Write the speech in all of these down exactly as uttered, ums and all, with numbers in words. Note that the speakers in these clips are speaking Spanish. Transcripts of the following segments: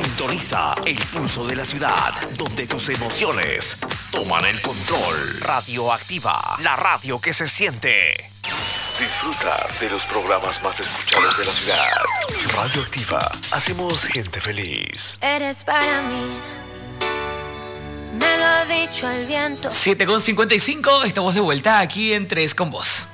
Sintoniza el pulso de la ciudad, donde tus emociones toman el control. Radioactiva, la radio que se siente. Disfruta de los programas más escuchados de la ciudad. Radioactiva, hacemos gente feliz. Eres para mí, me lo ha dicho el viento. siete con cincuenta y cinco, estamos de vuelta aquí en Tres con Vos.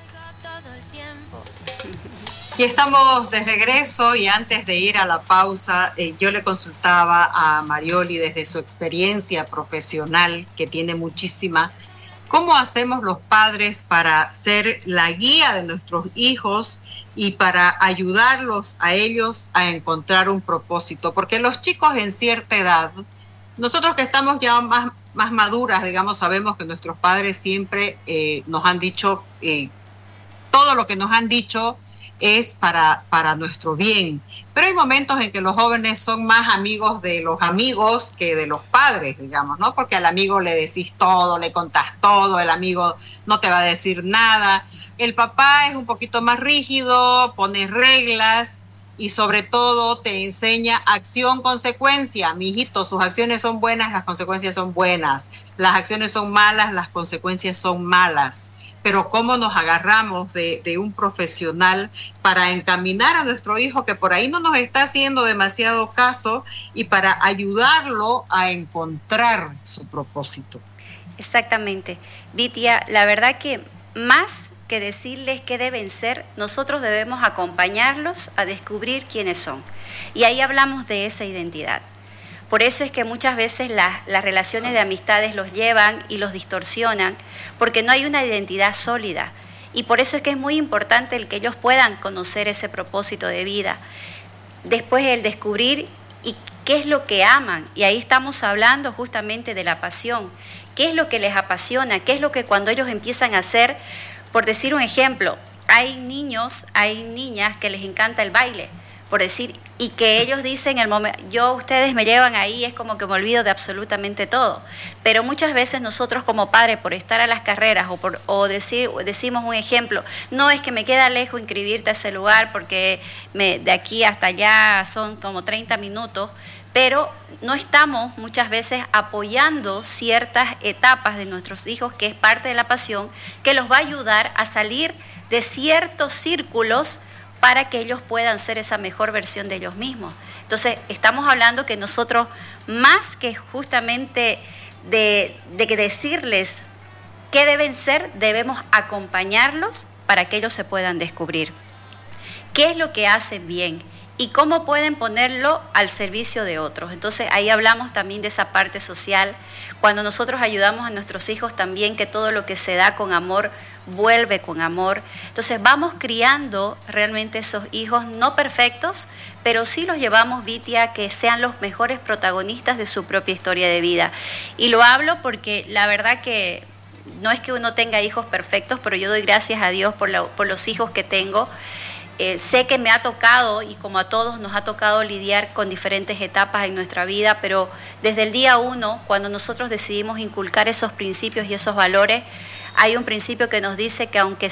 Y estamos de regreso, y antes de ir a la pausa, eh, yo le consultaba a Marioli desde su experiencia profesional, que tiene muchísima, ¿cómo hacemos los padres para ser la guía de nuestros hijos y para ayudarlos a ellos a encontrar un propósito? Porque los chicos en cierta edad, nosotros que estamos ya más, más maduras, digamos, sabemos que nuestros padres siempre eh, nos han dicho, eh, todo lo que nos han dicho es para, para nuestro bien. Pero hay momentos en que los jóvenes son más amigos de los amigos que de los padres, digamos, ¿no? Porque al amigo le decís todo, le contás todo, el amigo no te va a decir nada. El papá es un poquito más rígido, pone reglas y sobre todo te enseña acción-consecuencia. Mijito, sus acciones son buenas, las consecuencias son buenas. Las acciones son malas, las consecuencias son malas. Pero cómo nos agarramos de, de un profesional para encaminar a nuestro hijo que por ahí no nos está haciendo demasiado caso y para ayudarlo a encontrar su propósito. Exactamente. Vitia, la verdad que más que decirles qué deben ser, nosotros debemos acompañarlos a descubrir quiénes son. Y ahí hablamos de esa identidad. Por eso es que muchas veces las, las relaciones de amistades los llevan y los distorsionan, porque no hay una identidad sólida. Y por eso es que es muy importante el que ellos puedan conocer ese propósito de vida. Después el descubrir y qué es lo que aman. Y ahí estamos hablando justamente de la pasión. ¿Qué es lo que les apasiona? ¿Qué es lo que cuando ellos empiezan a hacer? Por decir un ejemplo, hay niños, hay niñas que les encanta el baile, por decir, y que ellos dicen, el momento, yo, ustedes me llevan ahí, es como que me olvido de absolutamente todo. Pero muchas veces nosotros como padres, por estar a las carreras o, por, o decir, decimos un ejemplo, no es que me queda lejos inscribirte a ese lugar porque me, de aquí hasta allá son como treinta minutos, pero no estamos muchas veces apoyando ciertas etapas de nuestros hijos, que es parte de la pasión, que los va a ayudar a salir de ciertos círculos para que ellos puedan ser esa mejor versión de ellos mismos. Entonces, estamos hablando que nosotros, más que justamente de, de decirles qué deben ser, debemos acompañarlos para que ellos se puedan descubrir. ¿Qué es lo que hacen bien? Y cómo pueden ponerlo al servicio de otros. Entonces, ahí hablamos también de esa parte social. Cuando nosotros ayudamos a nuestros hijos también, que todo lo que se da con amor vuelve con amor. Entonces vamos criando realmente esos hijos no perfectos, pero sí los llevamos, Vitia, a que sean los mejores protagonistas de su propia historia de vida. Y lo hablo porque la verdad que no es que uno tenga hijos perfectos, pero yo doy gracias a Dios por, la, por los hijos que tengo. Eh, sé que me ha tocado, y como a todos nos ha tocado lidiar con diferentes etapas en nuestra vida, pero desde el día uno, cuando nosotros decidimos inculcar esos principios y esos valores, hay un principio que nos dice que aunque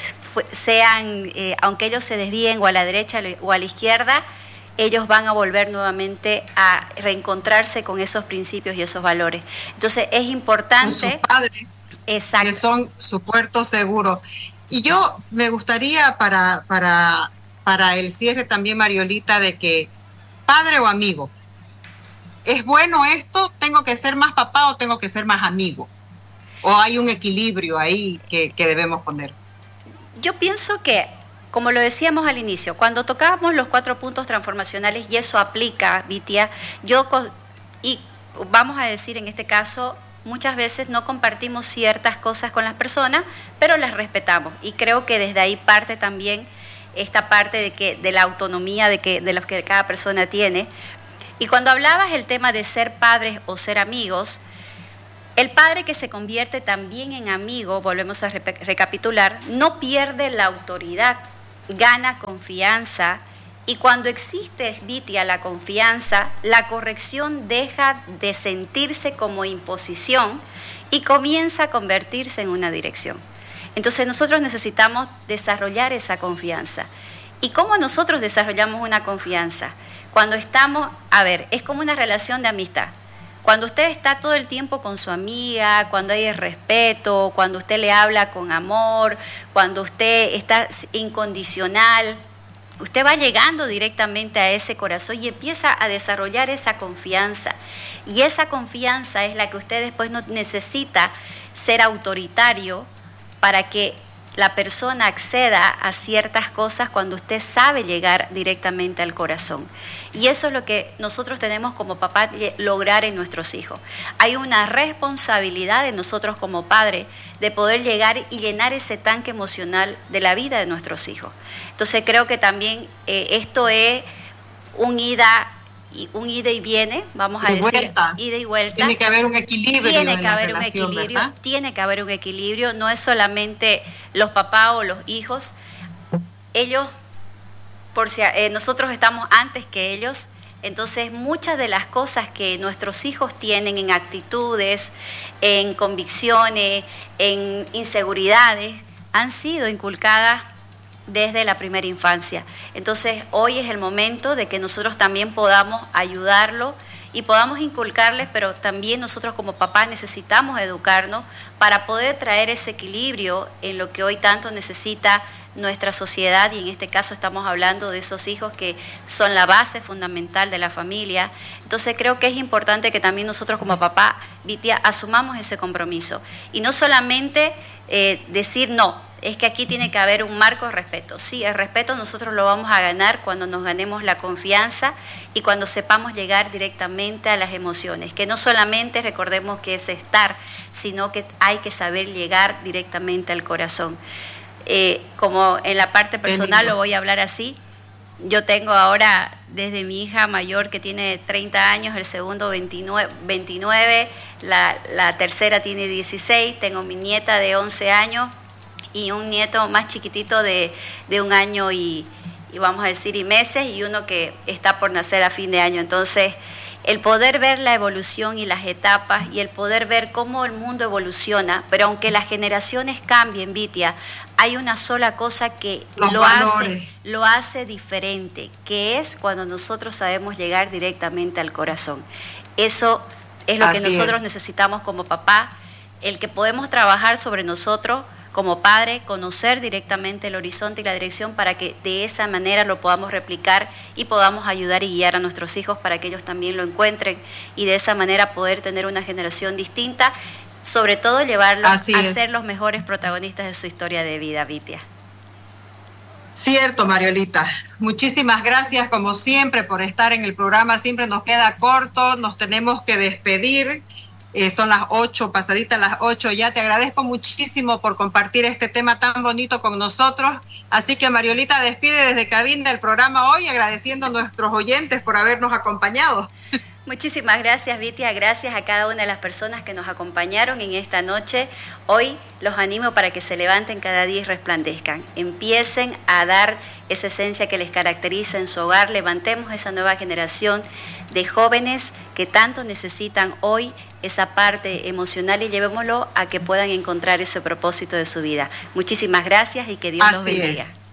sean, eh, aunque ellos se desvíen o a la derecha o a la izquierda, ellos van a volver nuevamente a reencontrarse con esos principios y esos valores. Entonces es importante. Con sus padres, exacto, que son su puerto seguro. Y yo me gustaría para, para, para el cierre también, Mariolita, de que padre o amigo, ¿es bueno esto? ¿Tengo que ser más papá o tengo que ser más amigo? ¿O hay un equilibrio ahí que, que debemos poner? Yo pienso que, como lo decíamos al inicio, cuando tocábamos los cuatro puntos transformacionales, y eso aplica, Vitia, yo, y vamos a decir en este caso, muchas veces no compartimos ciertas cosas con las personas, pero las respetamos. Y creo que desde ahí parte también esta parte de, que, de la autonomía de, que, de lo que cada persona tiene. Y cuando hablabas el tema de ser padres o ser amigos, el padre que se convierte también en amigo, volvemos a rep- recapitular, no pierde la autoridad, gana confianza, y cuando existe, Vitia, la confianza, la corrección deja de sentirse como imposición y comienza a convertirse en una dirección. Entonces nosotros necesitamos desarrollar esa confianza. ¿Y cómo nosotros desarrollamos una confianza? Cuando estamos, a ver, es como una relación de amistad. Cuando usted está todo el tiempo con su amiga, cuando hay respeto, cuando usted le habla con amor, cuando usted está incondicional, usted va llegando directamente a ese corazón y empieza a desarrollar esa confianza. Y esa confianza es la que usted después no necesita ser autoritario para que la persona acceda a ciertas cosas cuando usted sabe llegar directamente al corazón. Y eso es lo que nosotros tenemos como papá lograr en nuestros hijos. Hay una responsabilidad de nosotros como padres de poder llegar y llenar ese tanque emocional de la vida de nuestros hijos. Entonces creo que también eh, esto es un ida un ida y viene, vamos a decir, vuelta. ida y vuelta. Tiene que haber un equilibrio. Tiene en que la haber relación, un equilibrio, ¿verdad? tiene que haber un equilibrio, no es solamente los papás o los hijos, ellos, por si eh, nosotros estamos antes que ellos, entonces muchas de las cosas que nuestros hijos tienen en actitudes, en convicciones, en inseguridades, han sido inculcadas desde la primera infancia. Entonces hoy es el momento de que nosotros también podamos ayudarlo y podamos inculcarles, pero también nosotros como papás necesitamos educarnos para poder traer ese equilibrio en lo que hoy tanto necesita nuestra sociedad, y en este caso estamos hablando de esos hijos que son la base fundamental de la familia. Entonces creo que es importante que también nosotros como papá, Vitia, asumamos ese compromiso y no solamente eh, decir no, es que aquí tiene que haber un marco de respeto. Sí, el respeto nosotros lo vamos a ganar cuando nos ganemos la confianza y cuando sepamos llegar directamente a las emociones, que no solamente recordemos que es estar, sino que hay que saber llegar directamente al corazón. Eh, como en la parte personal lo voy a hablar así, yo tengo ahora desde mi hija mayor que tiene treinta años, el segundo veintinueve, la, la tercera tiene dieciséis, tengo mi nieta de once años, y un nieto más chiquitito de, de un año y, y vamos a decir y meses, y uno que está por nacer a fin de año. Entonces el poder ver la evolución y las etapas y el poder ver cómo el mundo evoluciona, pero aunque las generaciones cambien, Vitia, hay una sola cosa que lo hace, lo hace diferente, que es cuando nosotros sabemos llegar directamente al corazón. Eso es lo que nosotros necesitamos como papá, el que podemos trabajar sobre nosotros como padre, conocer directamente el horizonte y la dirección para que de esa manera lo podamos replicar y podamos ayudar y guiar a nuestros hijos para que ellos también lo encuentren y de esa manera poder tener una generación distinta, sobre todo llevarlos Así a es. ser los mejores protagonistas de su historia de vida, Vitia. Cierto, Mariolita. Muchísimas gracias como siempre por estar en el programa. Siempre nos queda corto, nos tenemos que despedir. Eh, son las ocho, pasaditas las ocho ya. Te agradezco muchísimo por compartir este tema tan bonito con nosotros. Así que Mariolita despide desde cabina el programa hoy, agradeciendo a nuestros oyentes por habernos acompañado. Muchísimas gracias, Vitia. Gracias a cada una de las personas que nos acompañaron en esta noche. Hoy los animo para que se levanten cada día y resplandezcan. Empiecen a dar esa esencia que les caracteriza en su hogar. Levantemos esa nueva generación de jóvenes que tanto necesitan hoy esa parte emocional y llevémoslo a que puedan encontrar ese propósito de su vida. Muchísimas gracias y que Dios Así los bendiga. Es.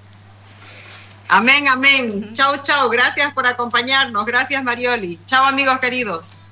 Amén, amén. Uh-huh. Chau, chau. Gracias por acompañarnos. Gracias, Marioli. Chau, amigos queridos.